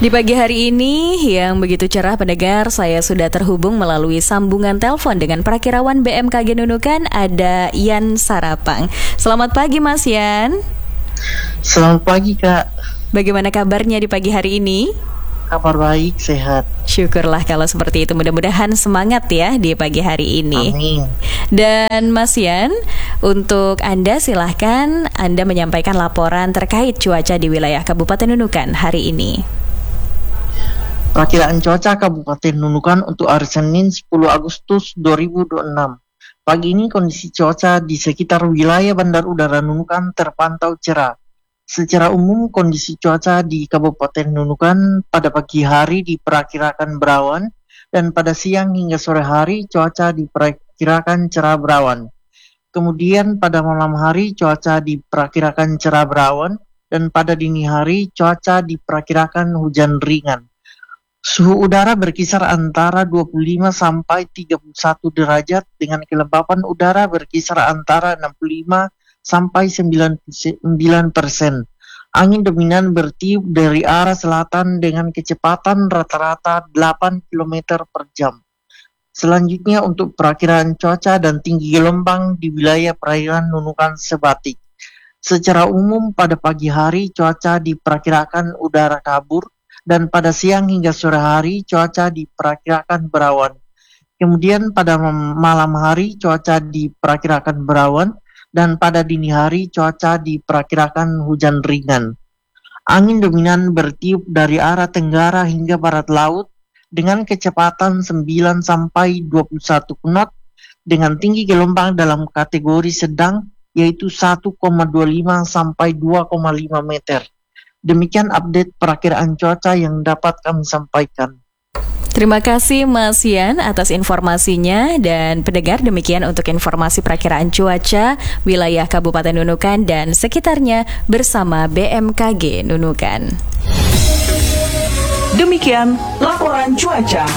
Di pagi hari ini yang begitu cerah pendengar, saya sudah terhubung melalui sambungan telepon dengan Prakirawan BMKG Nunukan, ada Yan Sarapang. Selamat pagi Mas Yan. Selamat pagi Kak. Bagaimana kabarnya di pagi hari ini? Kabar baik, sehat. Syukurlah kalau seperti itu, mudah-mudahan semangat ya di pagi hari ini. Amin. Dan Mas Yan, untuk Anda silahkan Anda menyampaikan laporan terkait cuaca di wilayah Kabupaten Nunukan hari ini. Perakiraan cuaca Kabupaten Nunukan untuk hari Senin 10 Agustus 2026. Pagi ini kondisi cuaca di sekitar wilayah Bandar Udara Nunukan terpantau cerah. Secara umum kondisi cuaca di Kabupaten Nunukan pada pagi hari diperkirakan berawan dan pada siang hingga sore hari cuaca diperkirakan cerah berawan. Kemudian pada malam hari cuaca diperkirakan cerah berawan dan pada dini hari cuaca diperkirakan hujan ringan. Suhu udara berkisar antara 25 sampai 31 derajat dengan kelembapan udara berkisar antara 65 sampai 99%. Angin dominan bertiup dari arah selatan dengan kecepatan rata-rata 8 km per jam. Selanjutnya untuk perakiraan cuaca dan tinggi gelombang di wilayah perairan Nunukan Sebatik. Secara umum pada pagi hari cuaca diperkirakan udara kabur dan pada siang hingga sore hari cuaca diperkirakan berawan. Kemudian pada malam hari cuaca diperkirakan berawan dan pada dini hari cuaca diperkirakan hujan ringan. Angin dominan bertiup dari arah tenggara hingga barat laut dengan kecepatan 9 sampai 21 knot dengan tinggi gelombang dalam kategori sedang yaitu 1,25 sampai 2,5 meter. Demikian update perakiraan cuaca yang dapat kami sampaikan. Terima kasih Mas Yan atas informasinya, dan pendengar demikian untuk informasi perakiraan cuaca wilayah Kabupaten Nunukan dan sekitarnya bersama BMKG Nunukan. Demikian laporan cuaca.